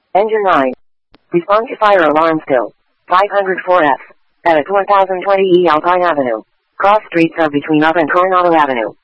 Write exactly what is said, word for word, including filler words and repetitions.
Engine nine. Response to fire alarm still. five oh four F. At one thousand twenty E Alpine Avenue. Cross streets are between Up and Coronado Avenue.